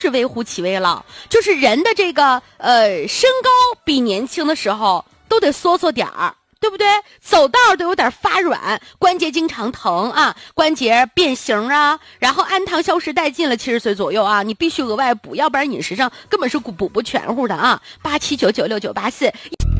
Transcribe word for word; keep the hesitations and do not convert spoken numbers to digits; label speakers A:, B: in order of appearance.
A: 是微乎其微了，就是人的这个呃身高比年轻的时候都得缩缩点儿，对不对？走道都有点发软，关节经常疼啊，关节变形啊，然后氨糖消失殆尽了，七十岁左右啊，你必须额外补，要不然饮食上根本是补不全乎的啊。八七九九六九八四。